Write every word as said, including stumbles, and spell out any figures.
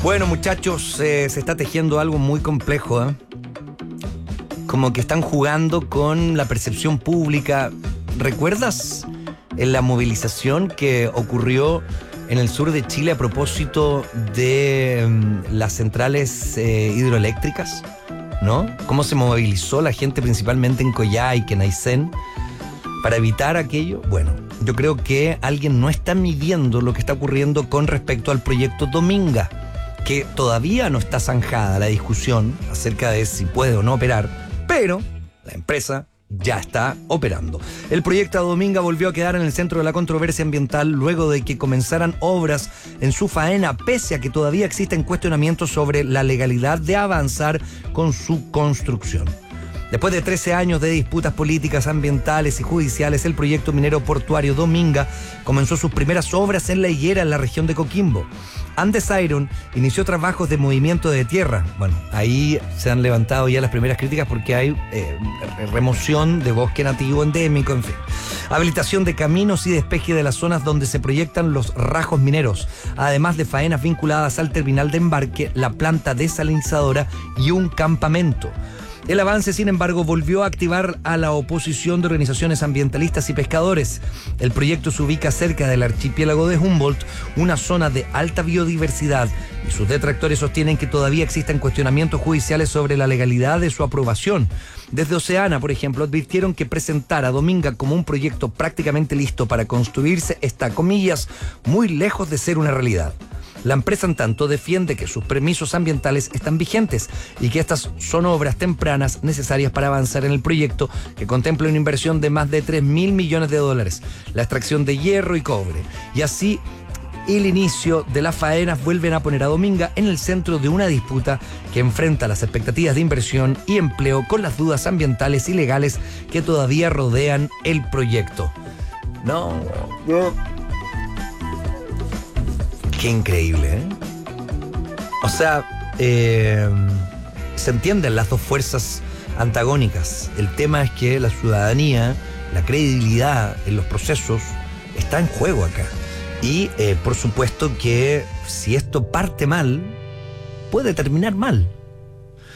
Bueno, muchachos, eh, se está tejiendo algo muy complejo, ¿eh? Como que están jugando con la percepción pública. ¿Recuerdas en la movilización que ocurrió en el sur de Chile a propósito de um, las centrales eh, hidroeléctricas? ¿No? ¿Cómo se movilizó la gente principalmente en Coyhaique, en Aysén, para evitar aquello? Bueno, yo creo que alguien no está midiendo lo que está ocurriendo con respecto al proyecto Dominga, que todavía no está zanjada la discusión acerca de si puede o no operar, pero la empresa ya está operando. El proyecto Dominga volvió a quedar en el centro de la controversia ambiental luego de que comenzaran obras en su faena, pese a que todavía existen cuestionamientos sobre la legalidad de avanzar con su construcción. Después de trece años de disputas políticas, ambientales y judiciales, el proyecto minero portuario Dominga comenzó sus primeras obras en La Higuera, en la región de Coquimbo. Andes Iron inició trabajos de movimiento de tierra. Bueno, ahí se han levantado ya las primeras críticas porque hay eh, remoción de bosque nativo endémico, en fin. Habilitación de caminos y despeje de las zonas donde se proyectan los rajos mineros, además de faenas vinculadas al terminal de embarque, la planta desalinizadora y un campamento. El avance, sin embargo, volvió a activar a la oposición de organizaciones ambientalistas y pescadores. El proyecto se ubica cerca del archipiélago de Humboldt, una zona de alta biodiversidad, y sus detractores sostienen que todavía existen cuestionamientos judiciales sobre la legalidad de su aprobación. Desde Oceana, por ejemplo, advirtieron que presentar a Dominga como un proyecto prácticamente listo para construirse está, comillas, muy lejos de ser una realidad. La empresa, en tanto, defiende que sus permisos ambientales están vigentes y que estas son obras tempranas necesarias para avanzar en el proyecto, que contempla una inversión de más de tres mil millones de dólares, la extracción de hierro y cobre. Y así, el inicio de las faenas vuelven a poner a Dominga en el centro de una disputa que enfrenta las expectativas de inversión y empleo con las dudas ambientales y legales que todavía rodean el proyecto. No, no. Qué increíble, ¿eh? O sea, eh, se entienden las dos fuerzas antagónicas. El tema es que la ciudadanía, la credibilidad en los procesos está en juego acá. Y eh, por supuesto que si esto parte mal, puede terminar mal.